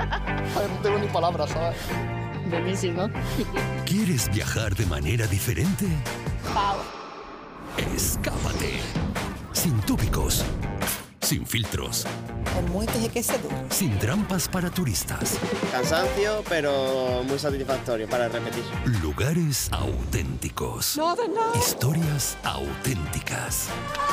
Ay, no tengo ni palabras, ¿sabes? Buenísimo. ¿Quieres viajar de manera diferente? Pau. Escápate. Sin tópicos, sin filtros, Es muy enriquecedor. sin trampas para turistas. Cansancio, pero muy satisfactorio para repetir. Lugares auténticos. Historias auténticas.